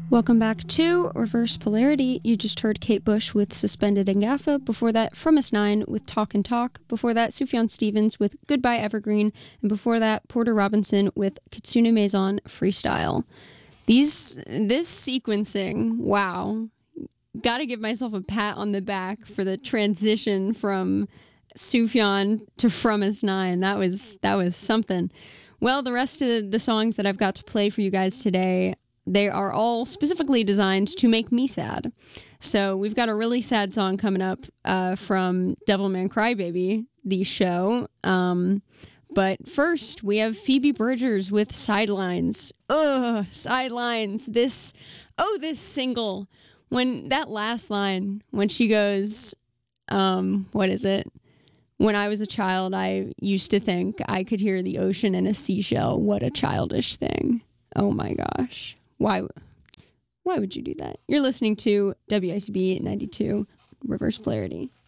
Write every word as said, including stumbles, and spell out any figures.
Welcome back to Reverse Polarity. You just heard Kate Bush with Suspended and Gaffa. Before that, From Us Nine with Talk and Talk. Before that, Sufjan Stevens with Goodbye Evergreen. And before that, Porter Robinson with Kitsune Maison Freestyle. These, this sequencing, wow. Gotta give myself a pat on the back for the transition from Sufjan to From Us Nine. That was, that was something. Well, the rest of the songs that I've got to play for you guys today, they are all specifically designed to make me sad. So we've got a really sad song coming up uh, from Devilman Crybaby, the show. Um, but first, we have Phoebe Bridgers with Sidelines. Ugh, Sidelines. This, oh, this single. When that last line, when she goes, um, what is it? When I was a child, I used to think I could hear the ocean in a seashell. What a childish thing. Oh my gosh. Why why would you do that? You're listening to W I C B ninety-two Reverse Polarity.